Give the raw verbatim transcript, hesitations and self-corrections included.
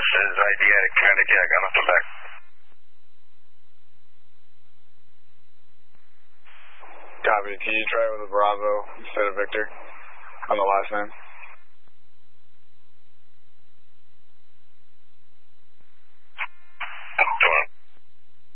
This is I D at Canada Jack. I'm up back. Copy. Can you try with a Bravo instead of Victor on the last name?